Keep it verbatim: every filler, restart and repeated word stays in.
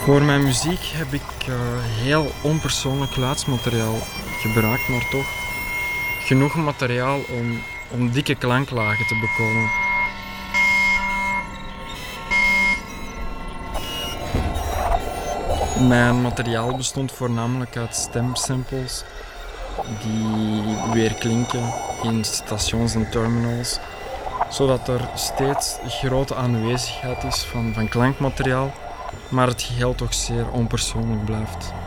Voor mijn muziek heb ik uh, heel onpersoonlijk geluidsmateriaal gebruikt, maar toch genoeg materiaal om, om dikke klanklagen te bekomen. Mijn materiaal bestond voornamelijk uit stemsamples die weer klinken in stations en terminals, zodat er steeds grote aanwezigheid is van, van klankmateriaal, maar het geheel toch zeer onpersoonlijk blijft.